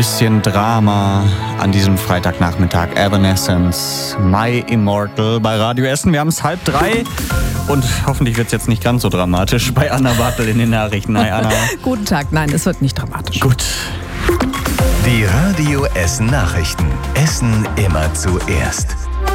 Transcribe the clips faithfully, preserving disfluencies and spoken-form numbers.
Bisschen Drama an diesem Freitagnachmittag. Evanescence, My Immortal bei Radio Essen. Wir haben es halb drei und hoffentlich wird es jetzt nicht ganz so dramatisch bei Anna Bartel in den Nachrichten. Hi Anna. Guten Tag, nein, es wird nicht dramatisch. Gut. Die Radio Essen Nachrichten. Essen immer zuerst.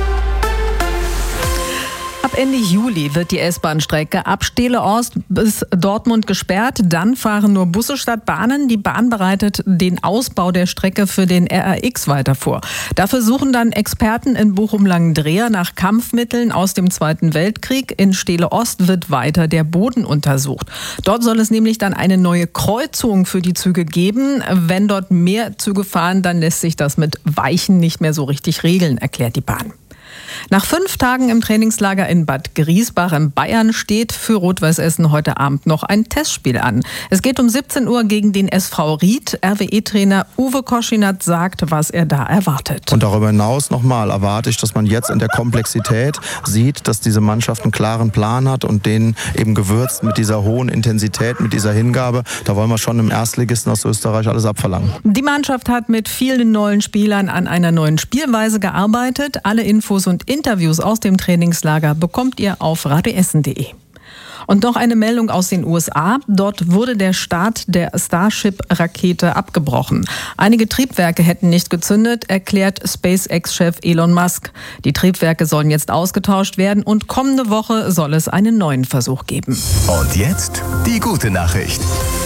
Ab Ende Juli wird die S-Bahn-Strecke ab Stele-Ost bis Dortmund gesperrt. Dann fahren nur Busse statt Bahnen. Die Bahn bereitet den Ausbau der Strecke für den R R X weiter vor. Dafür suchen dann Experten in Bochum-Langendreer nach Kampfmitteln aus dem Zweiten Weltkrieg. In Stele-Ost wird weiter der Boden untersucht. Dort soll es nämlich dann eine neue Kreuzung für die Züge geben. Wenn dort mehr Züge fahren, dann lässt sich das mit Weichen nicht mehr so richtig regeln, erklärt die Bahn. Nach fünf Tagen im Trainingslager in Bad Griesbach in Bayern steht für Rot-Weiß Essen heute Abend noch ein Testspiel an. Es geht um siebzehn Uhr gegen den S V Ried. R W E-Trainer Uwe Koschinat sagt, was er da erwartet. Und darüber hinaus nochmal erwarte ich, dass man jetzt in der Komplexität sieht, dass diese Mannschaft einen klaren Plan hat und den eben gewürzt mit dieser hohen Intensität, mit dieser Hingabe. Da wollen wir schon im Erstligisten aus Österreich alles abverlangen. Die Mannschaft hat mit vielen neuen Spielern an einer neuen Spielweise gearbeitet. Alle Infos und Interviews aus dem Trainingslager bekommt ihr auf radioessen punkt de. Und noch eine Meldung aus den U S A. Dort wurde der Start der Starship-Rakete abgebrochen. Einige Triebwerke hätten nicht gezündet, erklärt SpaceX-Chef Elon Musk. Die Triebwerke sollen jetzt ausgetauscht werden und kommende Woche soll es einen neuen Versuch geben. Und jetzt die gute Nachricht.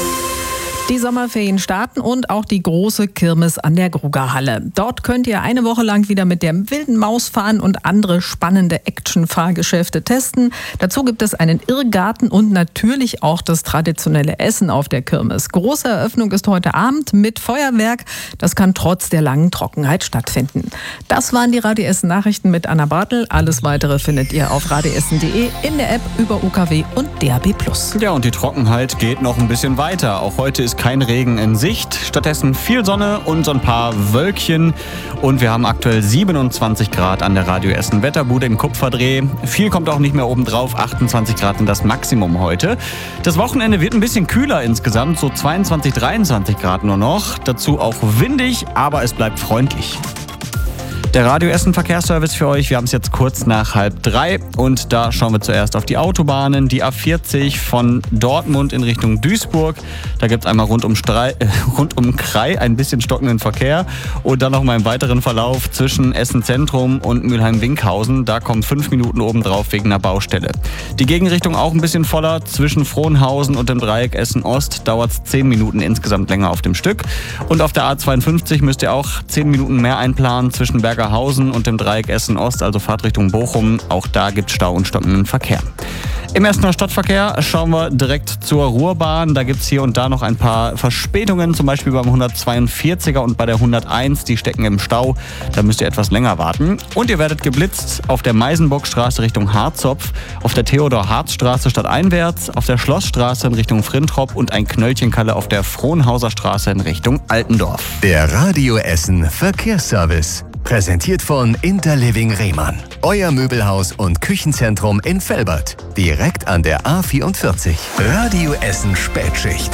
Die Sommerferien starten und auch die große Kirmes an der Grugahalle. Dort könnt ihr eine Woche lang wieder mit der wilden Maus fahren und andere spannende Action-Fahrgeschäfte testen. Dazu gibt es einen Irrgarten und natürlich auch das traditionelle Essen auf der Kirmes. Große Eröffnung ist heute Abend mit Feuerwerk. Das kann trotz der langen Trockenheit stattfinden. Das waren die Radio Essen Nachrichten mit Anna Bartel. Alles Weitere findet ihr auf radioessen punkt de, in der App, über U K W und D A B plus. Ja, und die Trockenheit geht noch ein bisschen weiter. Auch heute ist kein Regen in Sicht, stattdessen viel Sonne und so ein paar Wölkchen. Und wir haben aktuell siebenundzwanzig Grad an der Radio Essen Wetterbude im Kupferdreh. Viel kommt auch nicht mehr oben drauf, achtundzwanzig Grad sind das Maximum heute. Das Wochenende wird ein bisschen kühler insgesamt, so zweiundzwanzig, dreiundzwanzig Grad nur noch. Dazu auch windig, aber es bleibt freundlich. Der Radio Essen Verkehrsservice für euch. Wir haben es jetzt kurz nach halb drei und da schauen wir zuerst auf die Autobahnen. Die A vierzig von Dortmund in Richtung Duisburg. Da gibt es einmal rund um, Strei, äh, rund um Krai ein bisschen stockenden Verkehr und dann noch mal im weiteren Verlauf zwischen Essen Zentrum und Mülheim-Winkhausen. Da kommen fünf Minuten obendrauf wegen einer Baustelle. Die Gegenrichtung auch ein bisschen voller. Zwischen Frohnhausen und dem Dreieck Essen Ost dauert es zehn Minuten insgesamt länger auf dem Stück. Und auf der A zweiundfünfzig müsst ihr auch zehn Minuten mehr einplanen zwischen Berger Hausen und dem Dreieck Essen Ost, also Fahrt Richtung Bochum. Auch da gibt es Stau und stockenden Verkehr. Im Essener Stadtverkehr schauen wir direkt zur Ruhrbahn. Da gibt es hier und da noch ein paar Verspätungen, zum Beispiel beim hundertzweiundvierziger und bei der hunderteins. Die stecken im Stau. Da müsst ihr etwas länger warten. Und ihr werdet geblitzt auf der Meisenburgstraße Richtung Harzopf, auf der Theodor-Harz-Straße stadteinwärts, auf der Schlossstraße in Richtung Frintrop und ein Knöllchenkalle auf der Frohnhauser Straße in Richtung Altendorf. Der Radio Essen Verkehrsservice. Präsentiert von Interliving Rehmann. Euer Möbelhaus und Küchenzentrum in Velbert. Direkt an der A vierundvierzig. Radio Essen Spätschicht.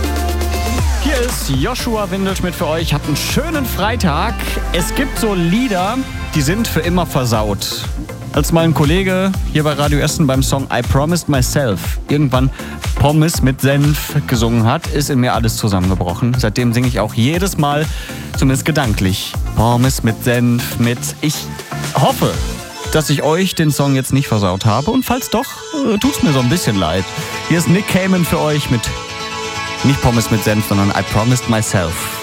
Hier ist Joshua Windelschmidt für euch. Habt einen schönen Freitag. Es gibt so Lieder, die sind für immer versaut. Als mein Kollege hier bei Radio Essen beim Song I Promised Myself irgendwann Pommes mit Senf gesungen hat, ist in mir alles zusammengebrochen. Seitdem singe ich auch jedes Mal, zumindest gedanklich, Pommes mit Senf mit. Ich hoffe, dass ich euch den Song jetzt nicht versaut habe. Und falls doch, tut's mir so ein bisschen leid. Hier ist Nick Cayman für euch mit nicht Pommes mit Senf, sondern I Promised Myself.